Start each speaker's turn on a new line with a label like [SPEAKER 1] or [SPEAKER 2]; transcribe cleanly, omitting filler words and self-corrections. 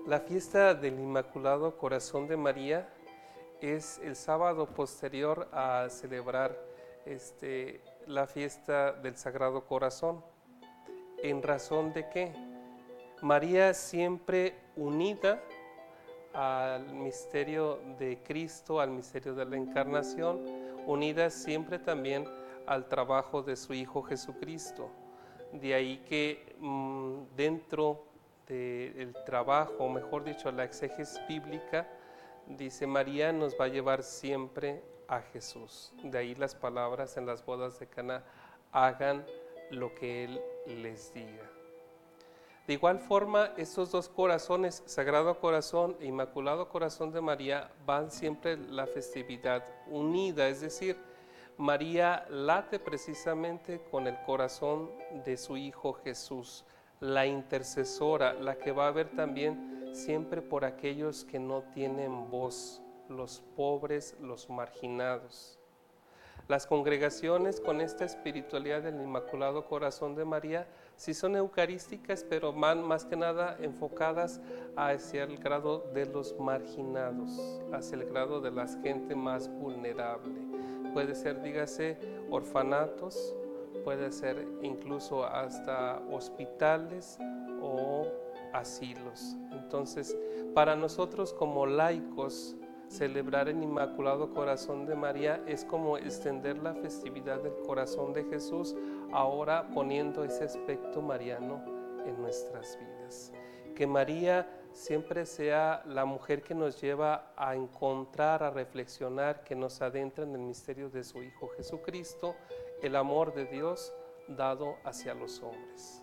[SPEAKER 1] La fiesta del Inmaculado Corazón de María es el sábado posterior a celebrar la fiesta del Sagrado Corazón. ¿En razón de qué? María siempre unida al misterio de Cristo, al misterio de la Encarnación, unida siempre también al trabajo de su Hijo Jesucristo. De ahí que dentro del trabajo, mejor dicho, la exégesis bíblica, dice María nos va a llevar siempre a Jesús. De ahí las palabras en las bodas de Caná, hagan lo que Él les diga. De igual forma, estos dos corazones, Sagrado Corazón e Inmaculado Corazón de María, van siempre la festividad unida, es decir, María late precisamente con el corazón de su Hijo Jesús, la intercesora, la que va a ver también siempre por aquellos que no tienen voz, los pobres, los marginados. Las congregaciones con esta espiritualidad del Inmaculado Corazón de María sí son eucarísticas, pero van más que nada enfocadas hacia el grado de los marginados, hacia el grado de la gente más vulnerable. Puede ser, dígase, orfanatos, puede ser incluso hasta hospitales o asilos. Entonces, para nosotros como laicos, celebrar el Inmaculado Corazón de María es como extender la festividad del corazón de Jesús, ahora poniendo ese aspecto mariano en nuestras vidas. Que María siempre sea la mujer que nos lleva a encontrar, a reflexionar, que nos adentra en el misterio de su Hijo Jesucristo, el amor de Dios dado hacia los hombres.